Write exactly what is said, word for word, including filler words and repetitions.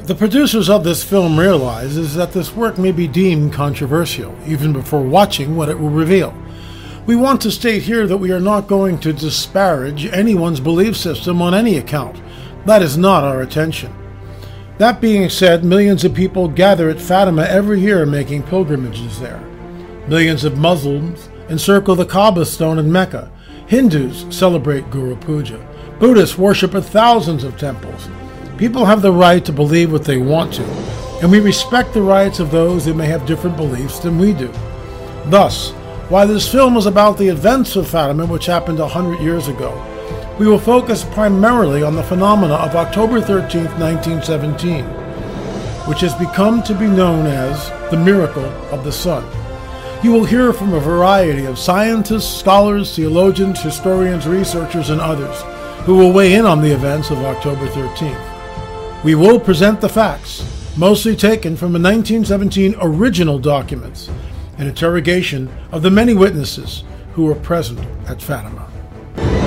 The producers of this film realizes that this work may be deemed controversial, even before watching what it will reveal. We want to state here that we are not going to disparage anyone's belief system on any account. That is not our intention. That being said, millions of people gather at Fatima every year making pilgrimages there. Millions of Muslims encircle the Kaaba stone in Mecca. Hindus celebrate Guru Puja. Buddhists worship at thousands of temples. People have the right to believe what they want to, and we respect the rights of those who may have different beliefs than we do. Thus, while this film is about the events of Fatima, which happened a hundred years ago, we will focus primarily on the phenomena of October thirteenth, nineteen seventeen, which has become to be known as the miracle of the sun. You will hear from a variety of scientists, scholars, theologians, historians, researchers, and others who will weigh in on the events of October thirteenth. We will present the facts, mostly taken from the nineteen seventeen original documents, an interrogation of the many witnesses who were present at Fatima.